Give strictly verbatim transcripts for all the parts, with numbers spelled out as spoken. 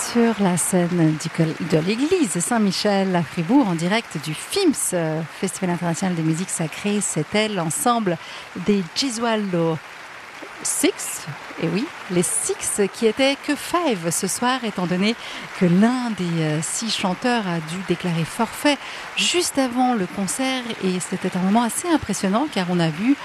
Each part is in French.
sur la scène du, de l'église Saint-Michel à Fribourg, en direct du F I M S, Festival international de musique sacrée. C'était l'ensemble des Gesualdo Six, et oui, les Six qui étaient que Five ce soir, étant donné que l'un des euh, six chanteurs a dû déclarer forfait juste avant le concert, et c'était un moment assez impressionnant car on a vu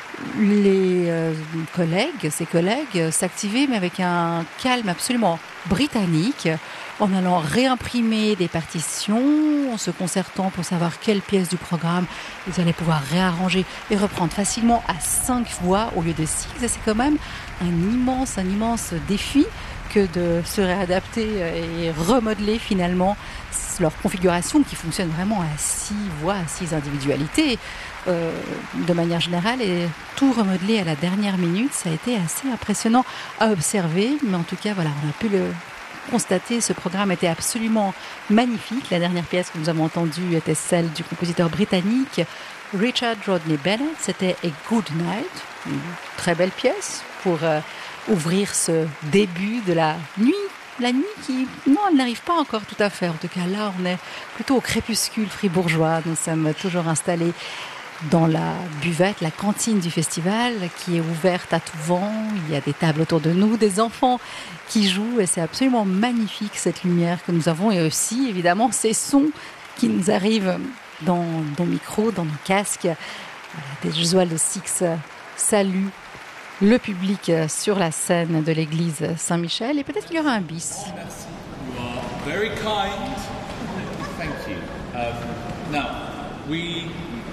les euh, collègues, ses collègues s'activer, mais avec un calme absolument britannique, en allant réimprimer des partitions, en se concertant pour savoir quelle pièce du programme ils allaient pouvoir réarranger et reprendre facilement à cinq voix au lieu de six. Et c'est quand même un immense, un immense défi que de se réadapter et remodeler finalement leur configuration qui fonctionne vraiment à six voix, à six individualités. Euh, de manière générale, et tout remodelé à la dernière minute, ça a été assez impressionnant à observer, mais en tout cas voilà, on a pu le constater, ce programme était absolument magnifique. La dernière pièce que nous avons entendue était celle du compositeur britannique Richard Rodney Bennett, c'était A Good Night, une très belle pièce pour euh, ouvrir ce début de la nuit. La nuit qui, non, elle n'arrive pas encore tout à fait. En tout cas, là, on est plutôt au crépuscule fribourgeois. Nous sommes toujours installés dans la buvette, la cantine du festival, qui est ouverte à tout vent. Il y a des tables autour de nous, des enfants qui jouent, et c'est absolument magnifique, cette lumière que nous avons, et aussi, évidemment, ces sons qui nous arrivent dans nos micros, dans nos casques. Voilà, des Gesualdo Six saluent le public sur la scène de l'église Saint-Michel, et peut-être qu'il y aura un bis. Merci. You are very kind. Thank you. Um, now, we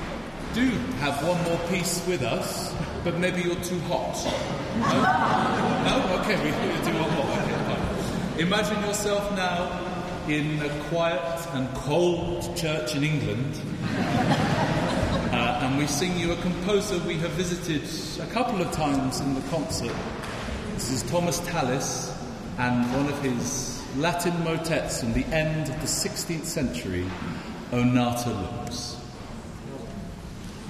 do have one more piece with us, but maybe you're too hot. No? No? Okay, we do one more. Okay, fine. Imagine yourself now in a quiet and cold church in England. Uh, and we sing you a composer we have visited a couple of times in the concert. This is Thomas Tallis and one of his Latin motets from the end of the sixteenth century, O Nata Lux.